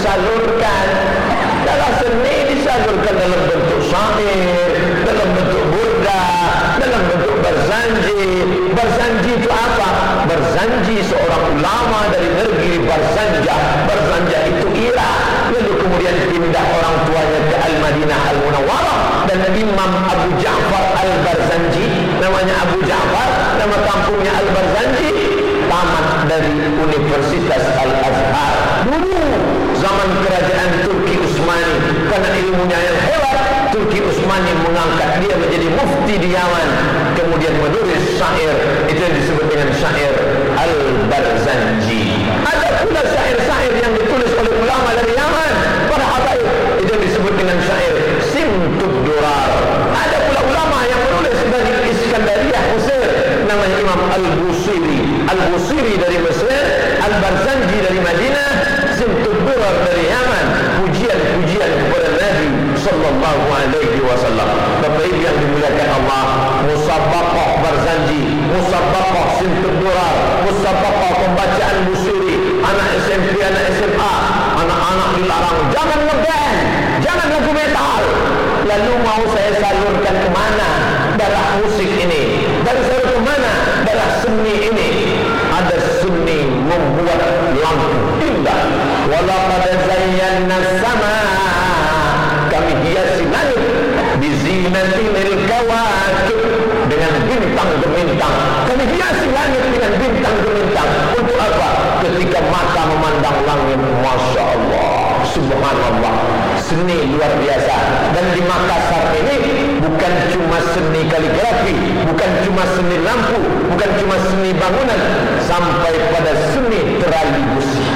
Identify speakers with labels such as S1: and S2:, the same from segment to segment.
S1: disalurkan. Dalam seni disalurkan dalam bentuk syair, dalam bentuk burda, dalam bentuk berzanji. Berzanji itu apa? Berzanji seorang ulama dari negeri Barzanjah. Barzanjah itu Irak. Lalu kemudian pindah orang tuanya ke Al-Madinah Al-Munawwarah, dan Imam Abu Ja'far Al-Barzanji, namanya Abu Ja'far, nama kampungnya Al-Barzanji, tamat dari Universitas Al-Azhar dulu zaman kerajaan Turki Utsmani. Karena ilmunya yang hebat, Turki Utsmani mengangkat dia menjadi mufti di Yaman, kemudian menulis syair, itu yang disebut dengan syair Al-Barzanji. Ada pula syair-syair yang ditulis oleh ulama dari Yaman, para habaib, itu yang disebut dengan syair Simtud Durar. Ada pula ulama yang menulis dari Iskandariyah Mesir, namanya Imam Al-Busiri. Al-Busiri dari Mesir, Al-Barzanji dari Madinah, Simtud Durar dari Yaman. Pujian-pujian kepada Nabi sallallahu alaihi wasallam. Bapak Ibu yang dimuliakan Allah, musabaqah Barzanji, musabaqah Simtud Durar, musabaqah pembacaan Busiri, anak SMP, anak SMA, anak-anak dilarang jangan ngeband, jangan lagu metal. Lalu mau saya salurkan kemana darah musik ini? Dan salur kemana darah seni ini? Ada seni membuat lampu indah. Walaqad zayyana as-samaa, kami hiasi langit bizinatil kawakib, dengan bintang gemintang. Kami hiasi langit dengan bintang gemintang. Untuk apa? Ketika mata memandang langit, Masya Allah, Subhanallah, seni luar biasa. Dan di Makassar ini bukan cuma seni kaligrafi, bukan cuma seni lampu, bukan cuma seni bangunan, sampai pada seni terali busi.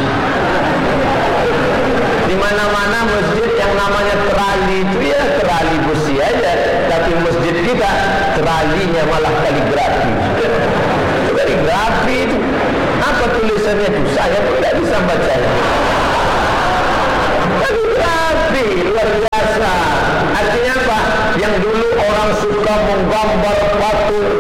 S1: Di mana-mana masjid yang namanya terali itu ya terali busi aja, tapi masjid kita teralinya malah kaligrafi. Kaligrafi itu apa tulisannya itu? Saya pun tidak bisa bacanya. Kaligrafi luar biasa. Artinya apa? Yang dulu orang suka menggambar patung,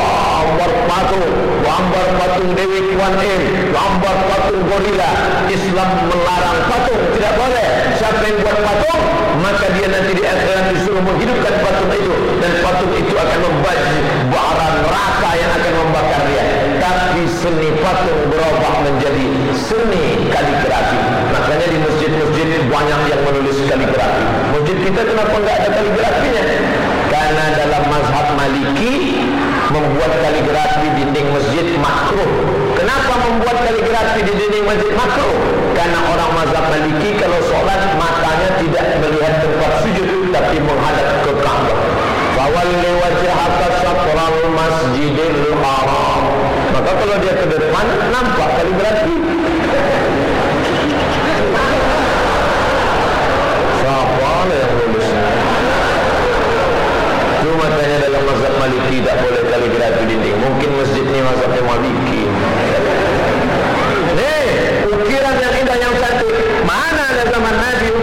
S1: gambar patung Dewi Kwan Im, gambar patung gorila. Islam melarang patung, tidak boleh. Siapa yang buat patung, maka dia nanti di akhirat disuruh menghidupkan patung itu, dan patung itu akan membaju bara neraka yang akan membakar dia. Tapi seni patung berubah menjadi seni kaligrafi. Makanya di masjid-masjid banyak yang menulis kaligrafi. Masjid kita kenapa enggak ada kaligrafinya? Karena dalam mazhab Maliki membuat kaligrafi dinding masjid makruh. Kenapa membuat kaligrafi di dinding masjid makruh? Karena orang mazhab Maliki kalau sholat matanya tidak melihat tempat sujud, tapi menghadap ke Ka'bah. Fawalli wajhaka syatral masjidil haram. Maka kalau dia ke depan nampak kaligrafi.